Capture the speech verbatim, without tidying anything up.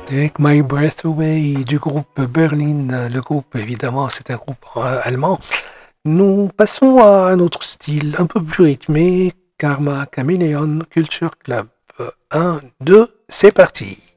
Take My Breath Away du groupe Berlin. Le groupe, évidemment, c'est un groupe euh, allemand. Nous passons à un autre style, un peu plus rythmé, Karma Chameleon Culture Club. un, deux, c'est parti.